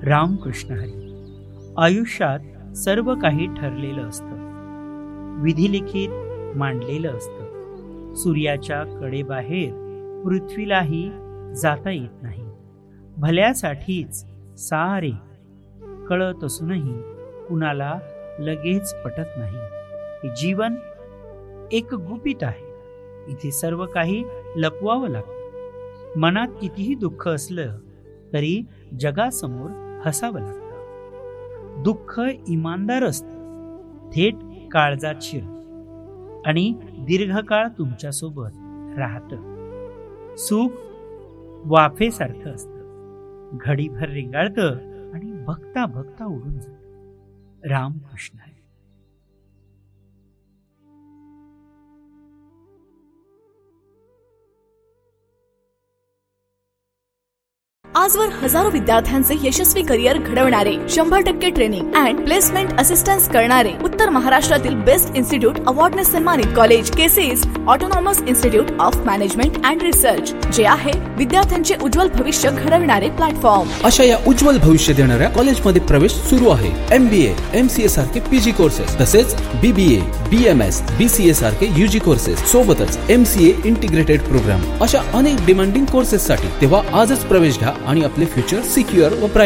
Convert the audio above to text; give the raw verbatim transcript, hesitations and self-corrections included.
रामकृष्ण हरी. आयुष्यात सर्व काही ठरलेलं असतं, विधिलिखित मांडलेलं असतं. सूर्याच्या कडेबाहेर पृथ्वीलाही जाता येत नाही. भल्यासाठीच सारे कळत असूनही कुणाला लगेच पटत नाही. हे जीवन एक गुपित आहे. इथे सर्व काही लपवावं लागतं. मनात कितीही दुःख असलं तरी जगासमोर हसावं लागतं. दुःख इमानदार असतं, थेट काळजात शिरतं आणि दीर्घकाळ तुमच्यासोबत राहतं. सुख वाफेसारखं असतं, घडीभर रेंगाळतं आणि बघता बघता उडून जातं. रामकृष्ण हरी. आजवर हजारो विद्यार्थ्यांचे यशस्वी करिअर घडवणारे, शंभर टक्के ट्रेनिंग अँड प्लेसमेंट असिस्टन्स करणारे, उत्तर महाराष्ट्रातील बेस्ट इन्स्टिट्यूट अवॉर्डने सन्मानित college केसीज autonomous institute of management and research, जे आहे विद्यार्थ्यांचे उज्ज्वल भविष्य घडविणारे प्लॅटफॉर्म. अशा या उज्ज्वल भविष्य देणाऱ्या कॉलेजमध्ये प्रवेश सुरू आहे. एमबीए, एमसीए सारखे पीजी कोर्सेस, तसेच बीबीए, बीएमएस, बीसीए सारखे यूजी कोर्सेस, सोबतच एमसीए इंटिग्रेटेड प्रोग्राम, अशा अनेक डिमांडिंग कोर्सेस साठी तेव्हा आजच प्रवेश घ्या आणि आपले फ्युचर सिक्युअर व ब्राईट